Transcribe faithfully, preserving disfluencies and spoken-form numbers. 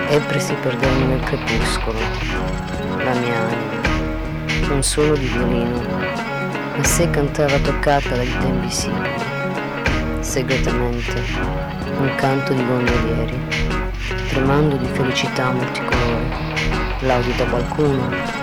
Ebbri si perdevano nel crepuscolo, la mia anima, un suono di violino, e sé cantava toccata da dita invisibili, segretamente, un canto di gondolieri, tremando di felicità multicolore, l'audito qualcuno,